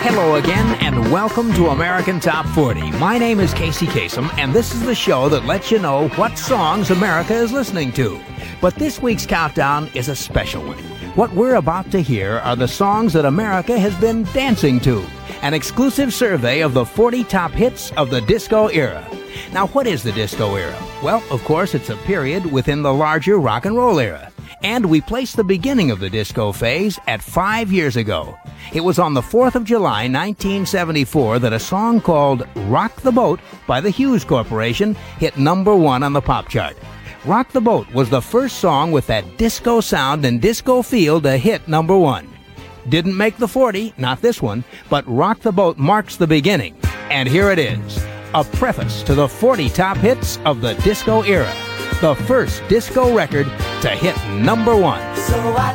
Hello again, and welcome to American Top 40. My name is Casey Kasem, and this is the show that lets you know what songs America is listening to. But this week's countdown is a special one. What we're about to hear are the songs that America has been dancing to. An exclusive survey of the 40 top hits of the disco era. Now, what is the disco era? Well, of course, it's a period within the larger rock and roll era. And we place the beginning of the disco phase at 5 years ago. It was on the 4th of July, 1974, that a song called Rock the Boat by the Hughes Corporation hit number 1 on the pop chart. Rock the Boat was the first song with that disco sound and disco feel to hit number 1. Didn't make the 40, not this one, but Rock the Boat marks the beginning. And here it is, a preface to the 40 top hits of the disco era. The first disco record to hit number 1.